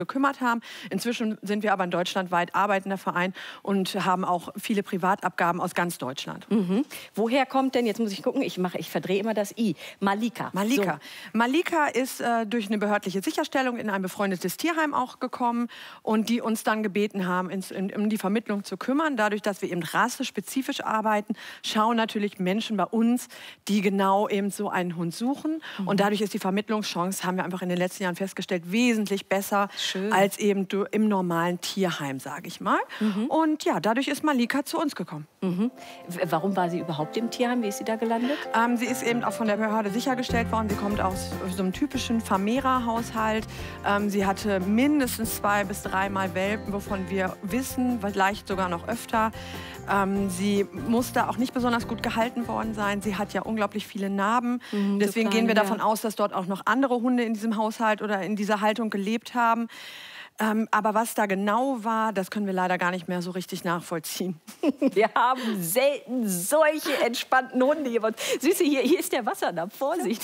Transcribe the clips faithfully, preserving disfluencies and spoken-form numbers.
gekümmert haben. Inzwischen sind wir aber ein deutschlandweit arbeitender Verein und haben auch viele Privatabgaben aus ganz Deutschland. Mhm. Woher kommt denn, jetzt muss ich gucken, ich, mache, ich verdrehe immer das I, Malika. Malika. So. Malika ist äh, durch eine behördliche Sicherstellung in ein befreundetes Tierheim auch gekommen und die uns dann gebeten haben, ins, in, um die Vermittlung zu kümmern. Dadurch, dass wir eben rassespezifisch arbeiten, schauen natürlich Menschen bei uns, die genau eben so einen Hund suchen. Mhm. Und dadurch ist die Vermittlungschance, haben wir einfach in den letzten Jahren festgestellt, wesentlich besser Schön. als eben im normalen Tierheim, sage ich mal. Mhm. Und ja, dadurch ist Malika zu uns gekommen. Mhm. Warum war sie überhaupt im Tierheim? Wie ist sie da gelandet? Ähm, sie ist eben auch von der Behörde sichergestellt worden. Sie kommt aus so einem typischen Vermehrerhaushalt. Ähm, sie hatte mindestens zwei bis dreimal Welpen, wovon wir wissen, vielleicht sogar noch öfter. Ähm, sie musste auch nicht besonders gut gehalten worden sein. Sie hat ja unglaublich viele Narben. Mhm, Deswegen so klein, gehen wir davon ja. aus, dass dort auch noch andere Hunde in diesem Haushalt oder in dieser Haltung gelebt haben. Ähm, aber was da genau war, das können wir leider gar nicht mehr so richtig nachvollziehen. Wir haben selten solche entspannten Hunde hier. Süße, hier, hier ist der Wassernapf. Vorsicht.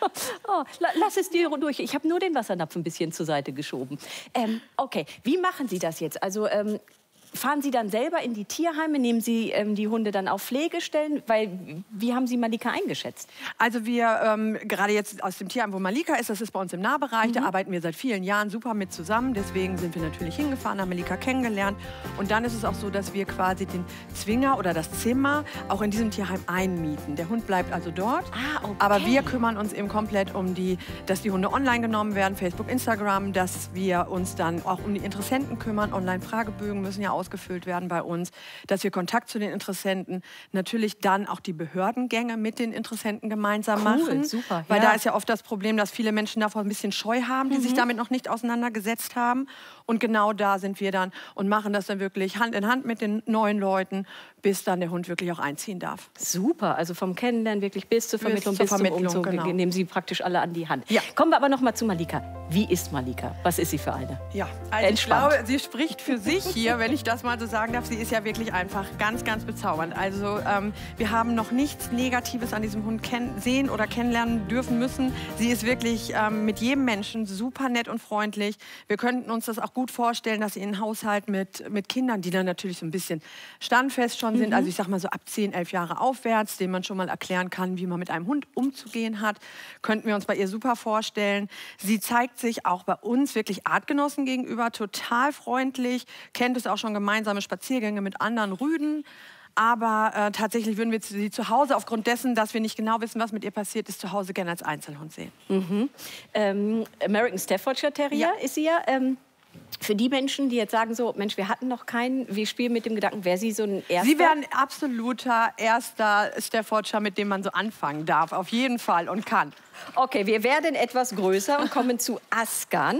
Oh, lass es dir durch. Ich habe nur den Wassernapf ein bisschen zur Seite geschoben. Ähm, okay, wie machen Sie das jetzt? Also ähm, fahren Sie dann selber in die Tierheime? Nehmen Sie ähm, die Hunde dann auf Pflegestellen? Weil, wie haben Sie Malika eingeschätzt? Also wir, ähm, gerade jetzt aus dem Tierheim, wo Malika ist, das ist bei uns im Nahbereich, mhm. da arbeiten wir seit vielen Jahren super mit zusammen. Deswegen sind wir natürlich hingefahren, haben Malika kennengelernt. Und dann ist es auch so, dass wir quasi den Zwinger oder das Zimmer auch in diesem Tierheim einmieten. Der Hund bleibt also dort, ah, okay. aber wir kümmern uns eben komplett um die, dass die Hunde online genommen werden, Facebook, Instagram, dass wir uns dann auch um die Interessenten kümmern. Online-Fragebögen müssen ja ausgefüllt werden bei uns, dass wir Kontakt zu den Interessenten, natürlich dann auch die Behördengänge mit den Interessenten gemeinsam cool, machen. Super, weil ja. da ist ja oft das Problem, dass viele Menschen davor ein bisschen Scheu haben, die mhm. sich damit noch nicht auseinandergesetzt haben. Und genau da sind wir dann und machen das dann wirklich Hand in Hand mit den neuen Leuten, bis dann der Hund wirklich auch einziehen darf. Super, also vom Kennenlernen wirklich bis zur Vermittlung, bis, bis zum Umzug, genau. nehmen Sie praktisch alle an die Hand. Ja. Kommen wir aber noch mal zu Malika. Wie ist Malika? Was ist sie für eine? Ja, also ich glaube, sie spricht für sich hier, wenn ich das mal so sagen darf. Sie ist ja wirklich einfach ganz, ganz bezaubernd. Also ähm, wir haben noch nichts Negatives an diesem Hund sehen oder kennenlernen dürfen müssen. Sie ist wirklich ähm, mit jedem Menschen super nett und freundlich. Wir könnten uns das auch gut vorstellen, dass sie in einen Haushalt mit, mit Kindern, die dann natürlich so ein bisschen standfest schon sind, mhm. also ich sag mal so ab zehn, elf Jahre aufwärts, denen man schon mal erklären kann, wie man mit einem Hund umzugehen hat, könnten wir uns bei ihr super vorstellen. Sie zeigt sich auch bei uns wirklich Artgenossen gegenüber total freundlich, kennt es auch schon gemeinsame Spaziergänge mit anderen Rüden. Aber äh, tatsächlich würden wir sie zu Hause, aufgrund dessen, dass wir nicht genau wissen, was mit ihr passiert ist, zu Hause gerne als Einzelhund sehen. Mhm. Ähm, American Staffordshire Terrier ja. ist sie ja. Ähm Für die Menschen, die jetzt sagen so, Mensch, wir hatten noch keinen, wir spielen mit dem Gedanken, wäre sie so ein erster? Sie wäre ein absoluter erster Staffordshire, mit dem man so anfangen darf, auf jeden Fall und kann. Okay, wir werden etwas größer und kommen zu Askan.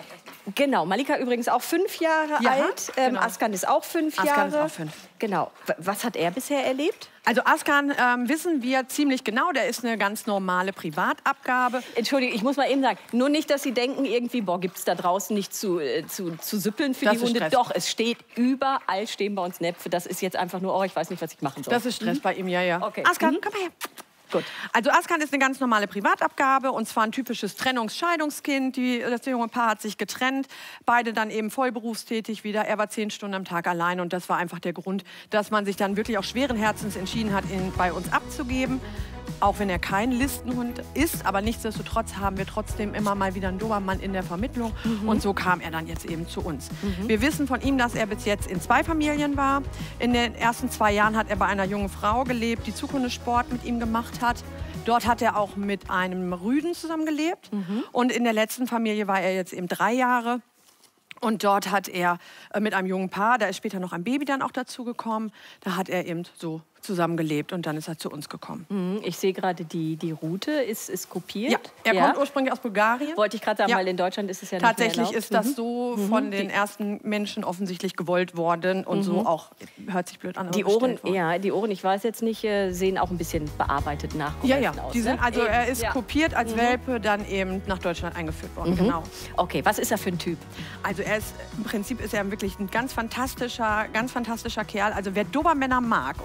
Genau, Malika übrigens auch fünf Jahre ja, alt. Ähm, genau. Askan ist auch fünf Askan Jahre. Ist auch fünf. Genau. Was hat er bisher erlebt? Also Askan ähm, wissen wir ziemlich genau, der ist eine ganz normale Privatabgabe. Entschuldigung, ich muss mal eben sagen, nur nicht, dass Sie denken, irgendwie, boah, gibt es da draußen nicht zu, äh, zu, zu süppeln für das die Hunde. Stress. Doch, es steht überall, stehen bei uns Näpfe. Das ist jetzt einfach nur, oh, ich weiß nicht, was ich machen soll. Das ist Stress mhm. bei ihm, ja, ja. Okay. Askan, mhm. komm mal her. Gut. Also Askan ist eine ganz normale Privatabgabe und zwar ein typisches Trennungs-Scheidungskind. Die, das junge Paar hat sich getrennt, beide dann eben voll berufstätig wieder. Er war zehn Stunden am Tag allein und das war einfach der Grund, dass man sich dann wirklich auch schweren Herzens entschieden hat, ihn bei uns abzugeben. Auch wenn er kein Listenhund ist, aber nichtsdestotrotz haben wir trotzdem immer mal wieder einen Dobermann in der Vermittlung. Mhm. Und so kam er dann jetzt eben zu uns. Mhm. Wir wissen von ihm, dass er bis jetzt in zwei Familien war. In den ersten zwei Jahren hat er bei einer jungen Frau gelebt, die Zukunftssport mit ihm gemacht hat. Dort hat er auch mit einem Rüden zusammengelebt. Mhm. Und in der letzten Familie war er jetzt eben drei Jahre. Und dort hat er äh, mit einem jungen Paar, da ist später noch ein Baby dann auch dazu gekommen, da hat er eben so zusammengelebt und dann ist er zu uns gekommen. Ich sehe gerade, die, die Route ist, ist kopiert. Ja, er ja. kommt ursprünglich aus Bulgarien. Wollte ich gerade sagen, ja. weil in Deutschland ist es ja Tatsächlich nicht mehr ist das so mhm. von den ersten Menschen offensichtlich gewollt worden und mhm. so auch, hört sich blöd an, die Ohren, ja, die Ohren, ich weiß jetzt nicht, sehen auch ein bisschen bearbeitet nach. Ja, ja, aus, die sind, ne? also er ist ja. kopiert als mhm. Welpe, dann eben nach Deutschland eingeführt worden, mhm. genau. Okay, was ist er für ein Typ? Also er ist, im Prinzip ist er wirklich ein ganz fantastischer, ganz fantastischer Kerl. Also wer Dobermänner mag und auf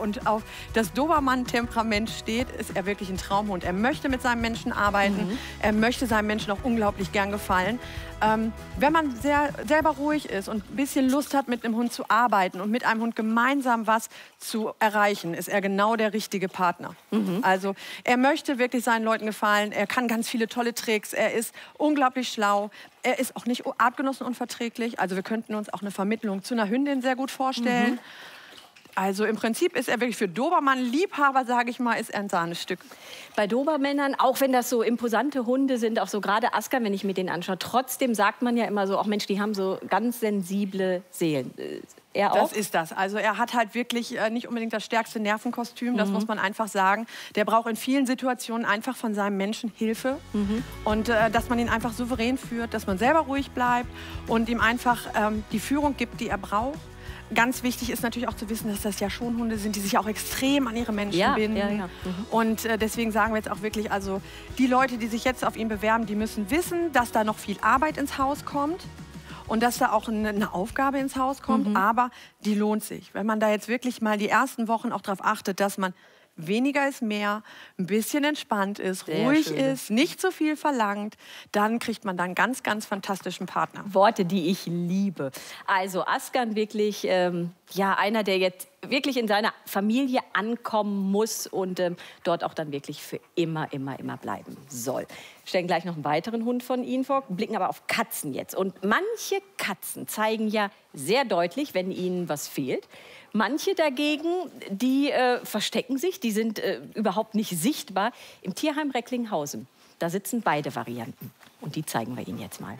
auf das Dobermann-Temperament steht, ist er wirklich ein Traumhund. Er möchte mit seinem Menschen arbeiten, mhm. er möchte seinem Menschen auch unglaublich gern gefallen. Ähm, wenn man sehr, selber ruhig ist und ein bisschen Lust hat, mit einem Hund zu arbeiten und mit einem Hund gemeinsam was zu erreichen, ist er genau der richtige Partner. Mhm. Also er möchte wirklich seinen Leuten gefallen, er kann ganz viele tolle Tricks, er ist unglaublich schlau, er ist auch nicht artgenossenunverträglich, also wir könnten uns auch eine Vermittlung zu einer Hündin sehr gut vorstellen. Mhm. Also im Prinzip ist er wirklich für Dobermann-Liebhaber, sage ich mal, ist er ein Sahnestück. Bei Dobermännern, auch wenn das so imposante Hunde sind, auch so gerade Askern, wenn ich mir den anschaue, trotzdem sagt man ja immer so, auch Mensch, die haben so ganz sensible Seelen. Er auch? Das ist das. Also er hat halt wirklich äh, nicht unbedingt das stärkste Nervenkostüm, das mhm. muss man einfach sagen. Der braucht in vielen Situationen einfach von seinem Menschen Hilfe. Mhm. Und äh, dass man ihn einfach souverän führt, dass man selber ruhig bleibt und ihm einfach ähm, die Führung gibt, die er braucht. Ganz wichtig ist natürlich auch zu wissen, dass das ja schon Hunde sind, die sich auch extrem an ihre Menschen ja, binden. Ja, ja. Mhm. Und äh, deswegen sagen wir jetzt auch wirklich, also die Leute, die sich jetzt auf ihn bewerben, die müssen wissen, dass da noch viel Arbeit ins Haus kommt. Und dass da auch eine, eine Aufgabe ins Haus kommt, mhm. aber die lohnt sich. Wenn man da jetzt wirklich mal die ersten Wochen auch darauf achtet, dass man weniger ist mehr, ein bisschen entspannt ist, Sehr ruhig schön. ist, nicht so viel verlangt, dann kriegt man dann einen ganz, ganz fantastischen Partner. Worte, die ich liebe. Also Askern wirklich, ähm, ja, einer, der jetzt wirklich in seiner Familie ankommen muss und ähm, dort auch dann wirklich für immer, immer, immer bleiben soll. Wir stellen gleich noch einen weiteren Hund von Ihnen vor, blicken aber auf Katzen jetzt. Und manche Katzen zeigen ja sehr deutlich, wenn ihnen was fehlt. Manche dagegen, die äh, verstecken sich, die sind äh, überhaupt nicht sichtbar. Im Tierheim Recklinghausen, da sitzen beide Varianten. Und die zeigen wir Ihnen jetzt mal.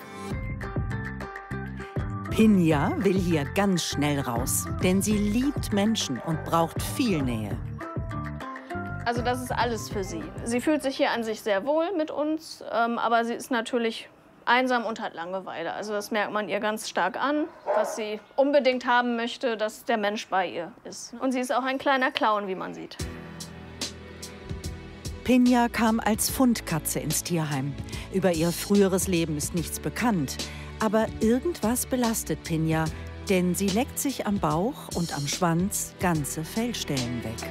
Pinja will hier ganz schnell raus, denn sie liebt Menschen und braucht viel Nähe. Also das ist alles für sie. Sie fühlt sich hier an sich sehr wohl mit uns, ähm, aber sie ist natürlich einsam und hat Langeweile. Also das merkt man ihr ganz stark an, was sie unbedingt haben möchte, dass der Mensch bei ihr ist. Und sie ist auch ein kleiner Clown, wie man sieht. Pinja kam als Fundkatze ins Tierheim. Über ihr früheres Leben ist nichts bekannt. Aber irgendwas belastet Pinja, denn sie leckt sich am Bauch und am Schwanz ganze Fellstellen weg.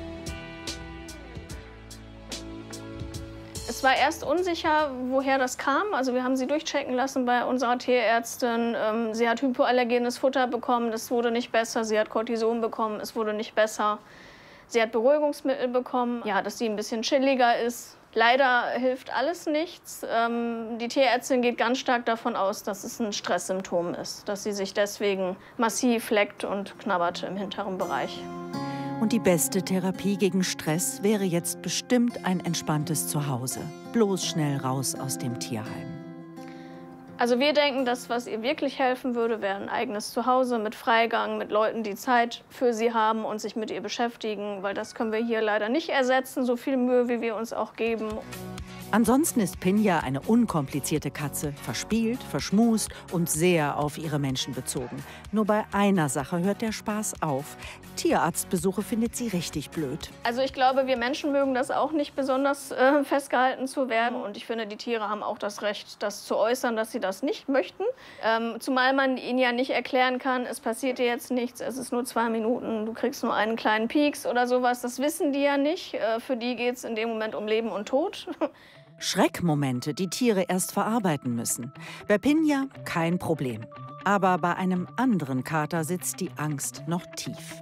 Es war erst unsicher, woher das kam. Also wir haben sie durchchecken lassen bei unserer Tierärztin. Ähm, sie hat hypoallergenes Futter bekommen, das wurde nicht besser. Sie hat Cortison bekommen, es wurde nicht besser. Sie hat Beruhigungsmittel bekommen, ja, dass sie ein bisschen chilliger ist. Leider hilft alles nichts. Ähm, die Tierärztin geht ganz stark davon aus, dass es ein Stresssymptom ist, dass sie sich deswegen massiv leckt und knabbert im hinteren Bereich. Und die beste Therapie gegen Stress wäre jetzt bestimmt ein entspanntes Zuhause. Bloß schnell raus aus dem Tierheim. Also wir denken, das, was ihr wirklich helfen würde, wäre ein eigenes Zuhause mit Freigang, mit Leuten, die Zeit für sie haben und sich mit ihr beschäftigen. Weil das können wir hier leider nicht ersetzen, so viel Mühe, wie wir uns auch geben. Ansonsten ist Pinja eine unkomplizierte Katze, verspielt, verschmust und sehr auf ihre Menschen bezogen. Nur bei einer Sache hört der Spaß auf. Tierarztbesuche findet sie richtig blöd. Also ich glaube, wir Menschen mögen das auch nicht besonders äh, festgehalten zu werden. Und ich finde, die Tiere haben auch das Recht, das zu äußern, dass sie das nicht möchten. Ähm, zumal man ihnen ja nicht erklären kann, es passiert dir jetzt nichts, es ist nur zwei Minuten, du kriegst nur einen kleinen Pieks oder sowas. Das wissen die ja nicht. Äh, für die geht es in dem Moment um Leben und Tod. Schreckmomente, die Tiere erst verarbeiten müssen. Bei Pinja kein Problem. Aber bei einem anderen Kater sitzt die Angst noch tief.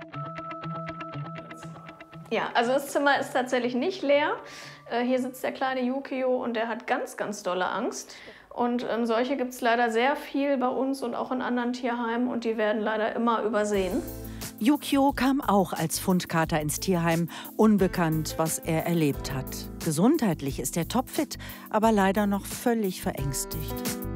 Ja, also das Zimmer ist tatsächlich nicht leer. Äh, hier sitzt der kleine Yukio und der hat ganz, ganz dolle Angst. Und ähm, solche gibt es leider sehr viel bei uns und auch in anderen Tierheimen und die werden leider immer übersehen. Yukio kam auch als Fundkater ins Tierheim, unbekannt, was er erlebt hat. Gesundheitlich ist er topfit, aber leider noch völlig verängstigt.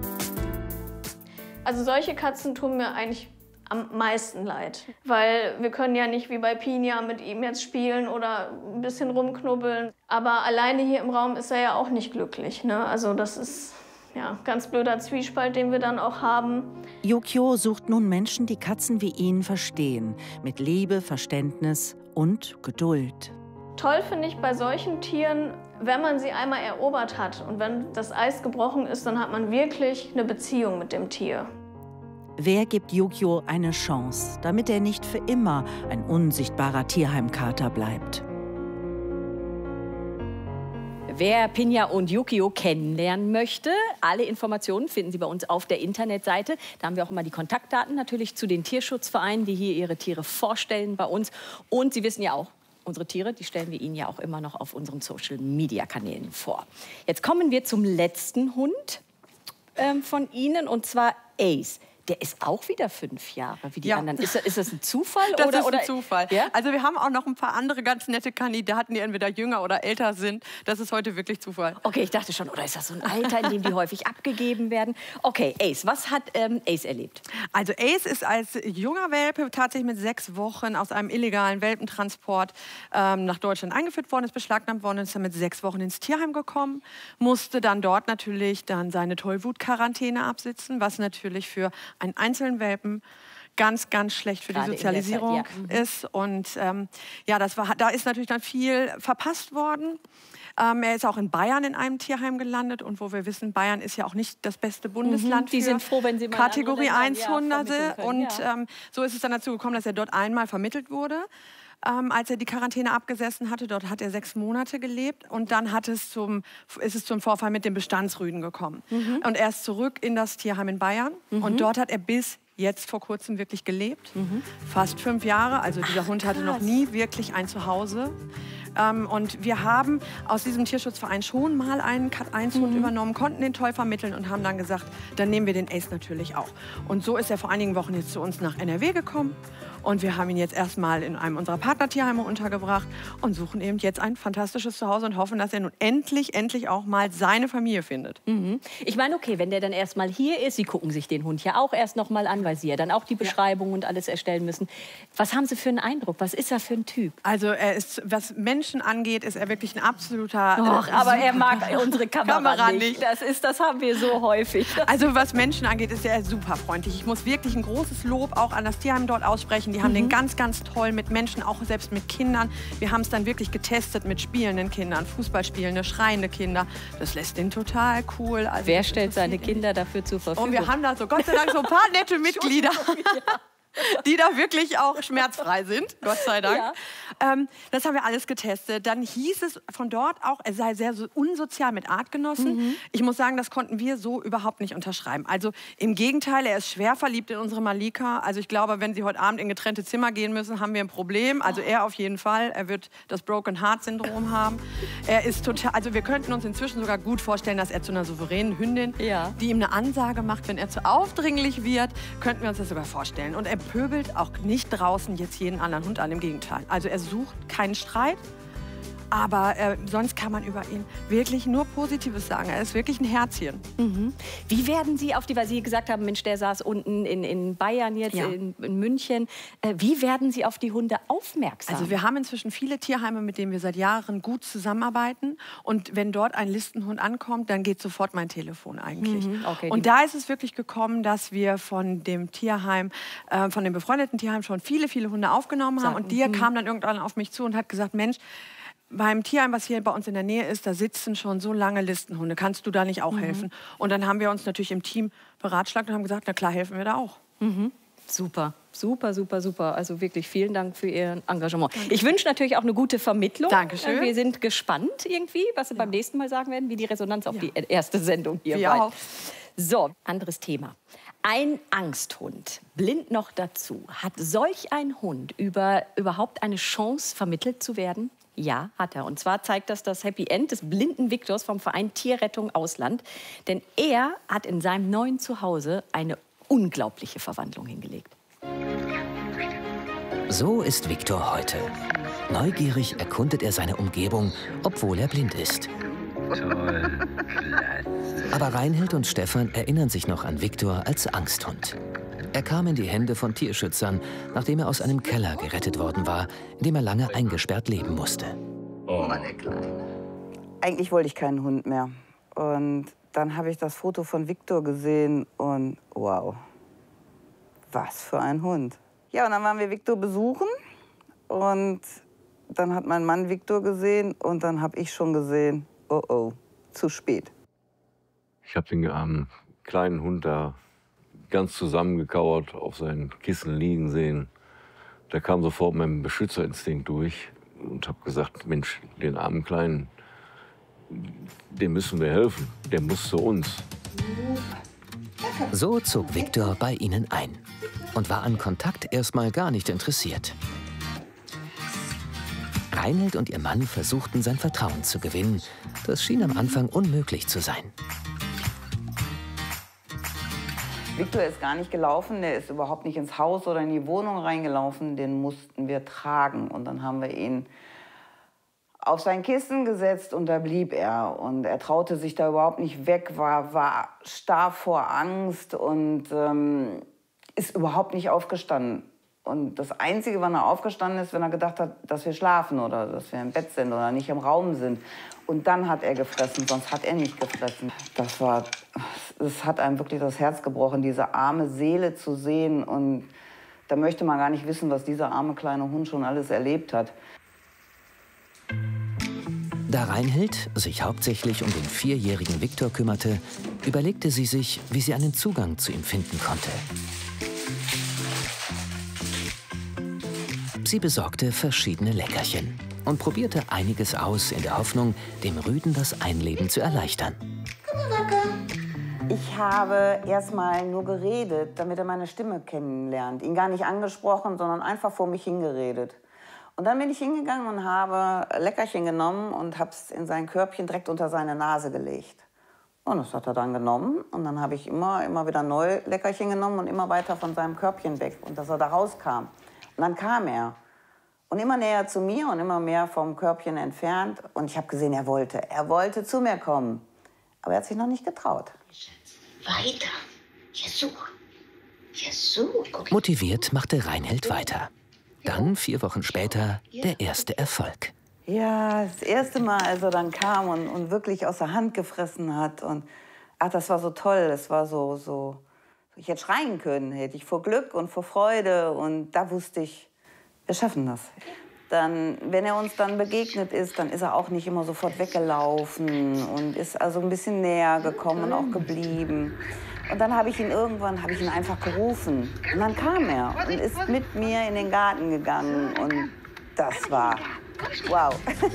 Also solche Katzen tun mir eigentlich am meisten leid, weil wir können ja nicht wie bei Pinja mit ihm jetzt spielen oder ein bisschen rumknubbeln. Aber alleine hier im Raum ist er ja auch nicht glücklich, ne? Also das ist ja ganz blöder Zwiespalt, den wir dann auch haben. Yukio sucht nun Menschen, die Katzen wie ihn verstehen, mit Liebe, Verständnis und Geduld. Toll finde ich bei solchen Tieren, wenn man sie einmal erobert hat und wenn das Eis gebrochen ist, dann hat man wirklich eine Beziehung mit dem Tier. Wer gibt Yukio eine Chance, damit er nicht für immer ein unsichtbarer Tierheimkater bleibt? Wer Pinja und Yukio kennenlernen möchte, alle Informationen finden Sie bei uns auf der Internetseite. Da haben wir auch immer die Kontaktdaten natürlich zu den Tierschutzvereinen, die hier ihre Tiere vorstellen bei uns. Und Sie wissen ja auch, unsere Tiere, die stellen wir Ihnen ja auch immer noch auf unseren Social-Media-Kanälen vor. Jetzt kommen wir zum letzten Hund ähm, von Ihnen, und zwar Ace. Der ist auch wieder fünf Jahre wie die ja. anderen. Ist, ist das ein Zufall? Das oder, ist ein oder? Zufall. Ja? Also wir haben auch noch ein paar andere ganz nette Kandidaten, die entweder jünger oder älter sind. Das ist heute wirklich Zufall. Okay, ich dachte schon, oder ist das so ein Alter, in dem die häufig abgegeben werden? Okay, Ace, was hat ähm, Ace erlebt? Also Ace ist als junger Welpe tatsächlich mit sechs Wochen aus einem illegalen Welpentransport ähm, nach Deutschland eingeführt worden, ist beschlagnahmt worden, ist dann mit sechs Wochen ins Tierheim gekommen, musste dann dort natürlich dann seine Tollwut-Quarantäne absitzen, was natürlich für einen einzelnen Welpen ganz, ganz schlecht für Gerade die Sozialisierung Zeit, ja. ist. Und ähm, ja, das war, da ist natürlich dann viel verpasst worden. Ähm, er ist auch in Bayern in einem Tierheim gelandet. Und wo wir wissen, Bayern ist ja auch nicht das beste Bundesland Mhm, die für sind froh, wenn sie mal Kategorie andere eins Hunde. ja, Und ja. ähm, so ist es dann dazu gekommen, dass er dort einmal vermittelt wurde. Ähm, als er die Quarantäne abgesessen hatte, dort hat er sechs Monate gelebt, und dann hat es zum, ist es zum Vorfall mit dem Bestandsrüden gekommen. Mhm. Und er ist zurück in das Tierheim in Bayern, mhm. und dort hat er bis jetzt vor kurzem wirklich gelebt, mhm. fast fünf Jahre. Also dieser Ach, Hund hatte noch nie wirklich ein Zuhause. Ähm, und wir haben aus diesem Tierschutzverein schon mal einen Cat eins Hund mhm. übernommen, konnten den toll vermitteln und haben dann gesagt, dann nehmen wir den Ace natürlich auch. Und so ist er vor einigen Wochen jetzt zu uns nach N R W gekommen. Und wir haben ihn jetzt erstmal in einem unserer Partnertierheime untergebracht und suchen eben jetzt ein fantastisches Zuhause und hoffen, dass er nun endlich, endlich auch mal seine Familie findet. Mhm. Ich meine, okay, wenn der dann erstmal hier ist, Sie gucken sich den Hund ja auch erst noch mal an, weil Sie ja dann auch die Beschreibung ja. und alles erstellen müssen. Was haben Sie für einen Eindruck? Was ist er für ein Typ? Also er ist, was Menschen angeht, ist er wirklich ein absoluter... Doch, äh, aber er mag unsere Kamera, Kamera nicht. nicht. Das, ist, das haben wir so häufig. Also was Menschen angeht, ist er super freundlich. Ich muss wirklich ein großes Lob auch an das Tierheim dort aussprechen. Die haben mhm. den ganz, ganz toll mit Menschen, auch selbst mit Kindern. Wir haben es dann wirklich getestet mit spielenden Kindern, Fußballspielende, schreiende Kinder. Das lässt den total cool. Also wer stellt seine Kinder dafür zur Verfügung? Und wir haben da so Gott sei Dank so ein paar nette Mitglieder. Ja. Die da wirklich auch schmerzfrei sind, Gott sei Dank. Ja. Ähm, das haben wir alles getestet. Dann hieß es von dort auch, er sei sehr so unsozial mit Artgenossen. Mhm. Ich muss sagen, das konnten wir so überhaupt nicht unterschreiben. Also im Gegenteil, er ist schwer verliebt in unsere Malika. Also ich glaube, wenn Sie heute Abend in getrennte Zimmer gehen müssen, haben wir ein Problem. Also er auf jeden Fall. Er wird das Broken Heart Syndrom haben. Er ist total, also wir könnten uns inzwischen sogar gut vorstellen, dass er zu einer souveränen Hündin, ja. die ihm eine Ansage macht, wenn er zu aufdringlich wird, könnten wir uns das sogar vorstellen. Und er pöbelt auch nicht draußen jetzt jeden anderen Hund an, im Gegenteil. Also er sucht keinen Streit, aber äh, sonst kann man über ihn wirklich nur Positives sagen. Er ist wirklich ein Herzchen. Mhm. Wie werden Sie auf die, weil Sie gesagt haben, Mensch, der saß unten in, in Bayern jetzt, ja. in, in München. Äh, wie werden Sie auf die Hunde aufmerksam? Also wir haben inzwischen viele Tierheime, mit denen wir seit Jahren gut zusammenarbeiten. Und wenn dort ein Listenhund ankommt, dann geht sofort mein Telefon eigentlich. Mhm, okay, und da ist es wirklich gekommen, dass wir von dem Tierheim, äh, von dem befreundeten Tierheim schon viele, viele Hunde aufgenommen haben. Sagen. Und der mhm. kam dann irgendwann auf mich zu und hat gesagt, Mensch, beim Tierheim, was hier bei uns in der Nähe ist, da sitzen schon so lange Listenhunde. Kannst du da nicht auch mhm. helfen? Und dann haben wir uns natürlich im Team beratschlagt und haben gesagt, na klar, helfen wir da auch. Mhm. Super, super, super, super. Also wirklich vielen Dank für Ihr Engagement. Danke. Ich wünsche natürlich auch eine gute Vermittlung. Dankeschön. Wir sind gespannt irgendwie, was Sie ja. beim nächsten Mal sagen werden, wie die Resonanz auf ja. die erste Sendung hier war. Auch. So, anderes Thema. Ein Angsthund, blind noch dazu. Hat solch ein Hund über, überhaupt eine Chance, vermittelt zu werden? Ja, hat er. Und zwar zeigt das das Happy End des blinden Viktors vom Verein Tierrettung Ausland. Denn er hat in seinem neuen Zuhause eine unglaubliche Verwandlung hingelegt. So ist Viktor heute. Neugierig erkundet er seine Umgebung, obwohl er blind ist. Toll, klasse. Aber Reinhild und Stefan erinnern sich noch an Viktor als Angsthund. Er kam in die Hände von Tierschützern, nachdem er aus einem Keller gerettet worden war, in dem er lange eingesperrt leben musste. Oh, meine Kleine. Eigentlich wollte ich keinen Hund mehr. Und dann habe ich das Foto von Viktor gesehen und wow, was für ein Hund. Ja, und dann waren wir Viktor besuchen und dann hat mein Mann Viktor gesehen und dann habe ich schon gesehen, oh oh, zu spät. Ich habe den ähm, kleinen Hund da ganz zusammengekauert auf seinen Kissen liegen sehen. Da kam sofort mein Beschützerinstinkt durch und habe gesagt, Mensch, den armen Kleinen, dem müssen wir helfen, der muss zu uns. So zog Viktor bei ihnen ein und war an Kontakt erstmal gar nicht interessiert. Reinhild und ihr Mann versuchten, sein Vertrauen zu gewinnen. Das schien am Anfang unmöglich zu sein. Viktor ist gar nicht gelaufen, der ist überhaupt nicht ins Haus oder in die Wohnung reingelaufen. Den mussten wir tragen. Und dann haben wir ihn auf sein Kissen gesetzt und da blieb er. Und er traute sich da überhaupt nicht weg, war, war starr vor Angst und ähm, ist überhaupt nicht aufgestanden. Und das Einzige, wann er aufgestanden ist, wenn er gedacht hat, dass wir schlafen oder dass wir im Bett sind oder nicht im Raum sind. Und dann hat er gefressen, sonst hat er nicht gefressen. Das war, das hat einem wirklich das Herz gebrochen, diese arme Seele zu sehen. Und da möchte man gar nicht wissen, was dieser arme kleine Hund schon alles erlebt hat. Da Reinhild sich hauptsächlich um den vierjährigen Viktor kümmerte, überlegte sie sich, wie sie einen Zugang zu ihm finden konnte. Sie besorgte verschiedene Leckerchen und probierte einiges aus, in der Hoffnung, dem Rüden das Einleben zu erleichtern. Ich habe erst mal nur geredet, damit er meine Stimme kennenlernt. Ihn gar nicht angesprochen, sondern einfach vor mich hingeredet. Und dann bin ich hingegangen und habe Leckerchen genommen und habe es in sein Körbchen direkt unter seine Nase gelegt. Und das hat er dann genommen. Und dann habe ich immer, immer wieder neu Leckerchen genommen und immer weiter von seinem Körbchen weg. Und dass er da rauskam. Und dann kam er. Und immer näher zu mir und immer mehr vom Körbchen entfernt. Und ich habe gesehen, er wollte. Er wollte zu mir kommen. Aber er hat sich noch nicht getraut. Weiter. Ja, so. Ja, so. Okay. Motiviert machte Reinhild weiter. Dann, vier Wochen später, der erste Erfolg. Ja, das erste Mal, als er dann kam und, und wirklich aus der Hand gefressen hat. Und ach, das war so toll. Das war so, so. Ich hätte schreien können, hätte ich vor Glück und vor Freude. Und da wusste ich, wir schaffen das. Dann, wenn er uns dann begegnet ist, dann ist er auch nicht immer sofort weggelaufen und ist also ein bisschen näher gekommen und auch geblieben. Und dann habe ich ihn irgendwann, habe ich ihn einfach gerufen. Und dann kam er und ist mit mir in den Garten gegangen. Und das war wow.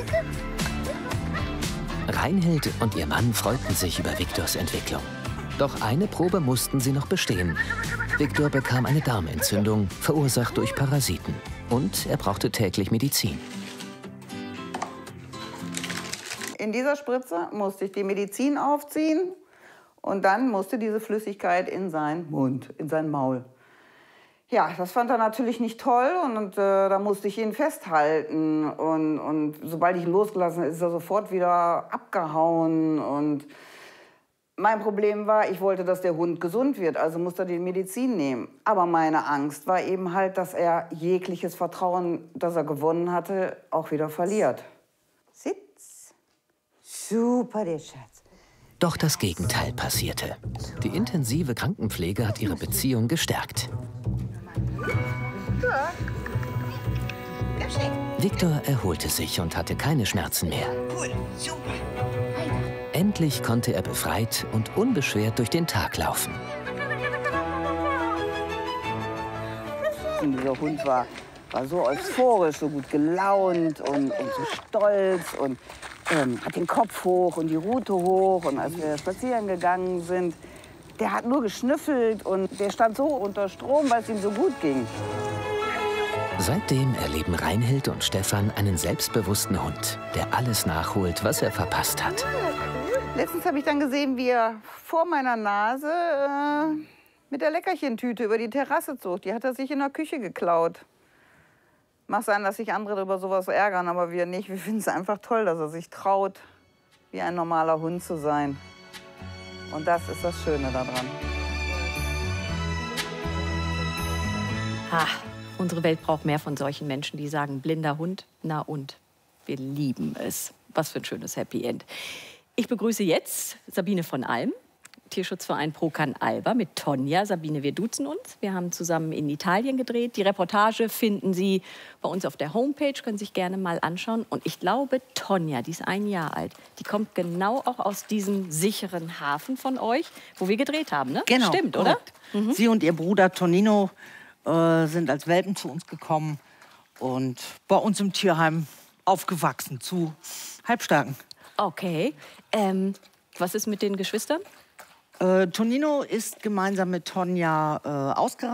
Reinhild und ihr Mann freuten sich über Viktors Entwicklung. Doch eine Probe mussten sie noch bestehen. Viktor bekam eine Darmentzündung, verursacht durch Parasiten. Und er brauchte täglich Medizin. In dieser Spritze musste ich die Medizin aufziehen und dann musste diese Flüssigkeit in seinen Mund, in sein Maul. Ja, das fand er natürlich nicht toll und, und äh, da musste ich ihn festhalten. Und, und sobald ich ihn losgelassen habe, ist er sofort wieder abgehauen. Und mein Problem war, ich wollte, dass der Hund gesund wird, also musste er die Medizin nehmen. Aber meine Angst war eben halt, dass er jegliches Vertrauen, das er gewonnen hatte, auch wieder verliert. Sitz. Super, der Schatz. Doch das Gegenteil passierte. Die intensive Krankenpflege hat ihre Beziehung gestärkt. Viktor erholte sich und hatte keine Schmerzen mehr. Endlich konnte er befreit und unbeschwert durch den Tag laufen. Und dieser Hund war, war so euphorisch, so gut gelaunt und, und so stolz und ähm, hat den Kopf hoch und die Rute hoch. Und als wir spazieren gegangen sind, der hat nur geschnüffelt und der stand so unter Strom, weil es ihm so gut ging. Seitdem erleben Reinhild und Stefan einen selbstbewussten Hund, der alles nachholt, was er verpasst hat. Letztens habe ich dann gesehen, wie er vor meiner Nase äh, mit der Leckerchentüte über die Terrasse zog. Die hat er sich in der Küche geklaut. Mag sein, dass sich andere über sowas ärgern, aber wir nicht. Wir finden es einfach toll, dass er sich traut, wie ein normaler Hund zu sein. Und das ist das Schöne daran. Ah, unsere Welt braucht mehr von solchen Menschen, die sagen, blinder Hund, na und? Wir lieben es. Was für ein schönes Happy End. Ich begrüße jetzt Sabine von Alm. Tierschutzverein Pro Can Alba mit Tonja. Sabine, wir duzen uns. Wir haben zusammen in Italien gedreht. Die Reportage finden Sie bei uns auf der Homepage, können Sie sich gerne mal anschauen. Und ich glaube, Tonja, die ist ein Jahr alt, die kommt genau auch aus diesem sicheren Hafen von euch, wo wir gedreht haben, ne? Genau. Stimmt, oder? Mhm. Sie und ihr Bruder Tonino äh, sind als Welpen zu uns gekommen und bei uns im Tierheim aufgewachsen zu Halbstarken. Okay. Ähm, was ist mit den Geschwistern? Äh, Tonino ist gemeinsam mit Tonja äh, ausgereist.